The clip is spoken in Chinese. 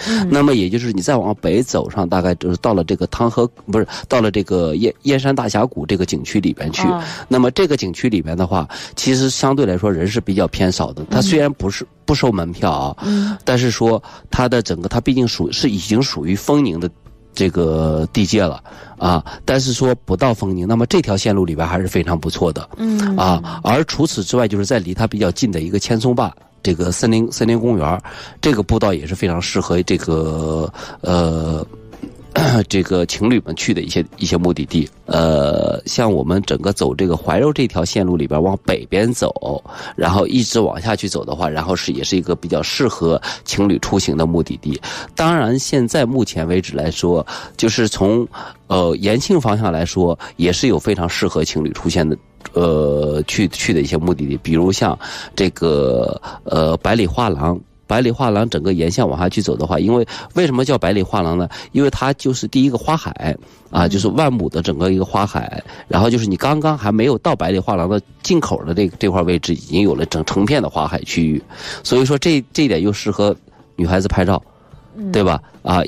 那么也就是你再往北走上，大概就是到了这个到了这个燕山大峡谷这个景区里边去。那么这个景区里边的话，其实相对来说人是比较偏少的。它虽然不收门票啊，但是说它的整个它毕竟已经属于丰宁的这个地界了啊，但是说不到丰宁，那么这条线路里边还是非常不错的。而除此之外，就是在离它比较近的一个千松坝这个森林公园，这个步道也是非常适合这个这个情侣们去的一些目的地。像我们整个走这个怀柔这条线路里边往北边走，然后一直往下去走的话，然后也是一个比较适合情侣出行的目的地。当然现在目前为止来说，就是从延庆方向来说，也是有非常适合情侣出现的去的一些目的地，比如像这个百里画廊。百里画廊整个沿线往下去走的话，因为为什么叫百里画廊呢？因为它就是第一个花海啊，就是万亩的整个一个花海，然后就是你刚刚还没有到百里画廊的进口的这块位置，已经有了成片的花海区域，所以说这一点又适合女孩子拍照，对吧？啊。